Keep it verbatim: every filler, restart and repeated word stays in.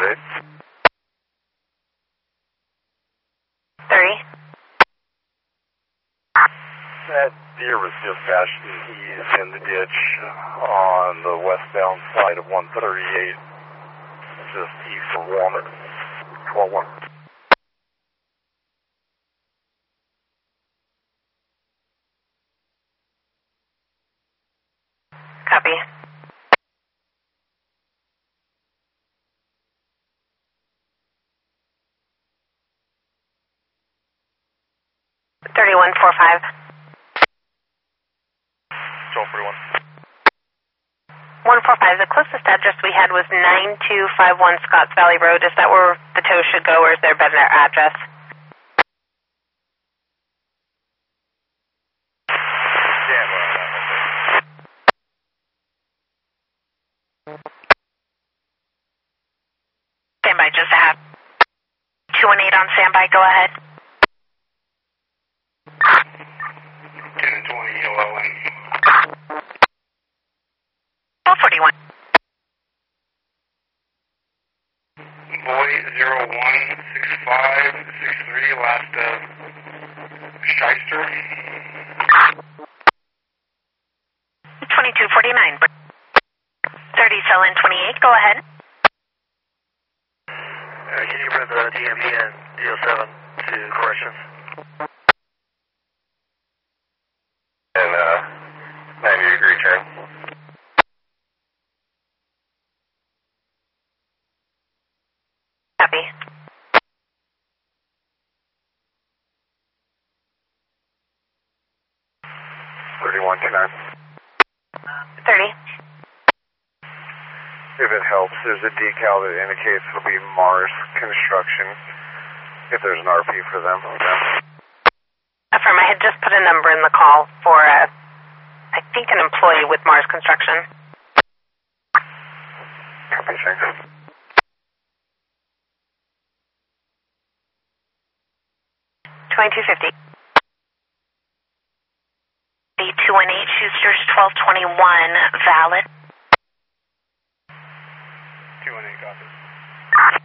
eight. thirty. That deer was dispatched. He's in the ditch on the westbound side of one thirty-eight, just east of Walnut. twelve one. Copy. thirty-one forty-five. twelve forty-one. one forty-five, the closest address we had was nine two five one Scotts Valley Road. Is that where the tow should go, or is there a better address? Standby, just have two one eight on standby, go ahead. ten and twenty, L L N. twelve forty-one. Boy zero one six five six three, last of Shyster. twenty-two forty-nine. thirty, cell in twenty-eight, go ahead. Uh, can you bring the D M V and D O seven to corrections? And uh, ninety degree turn. Copy. thirty-one twenty-nine. thirty. If it helps, there's a decal that indicates it'll be Mars Construction, if there's an R P for them. Affirm, I had just put a number in the call for, uh, I think, an employee with Mars Construction. Copy, thanks. twenty-two fifty. The two one eight Schuster's twelve twenty-one, valid. two one eight, copy.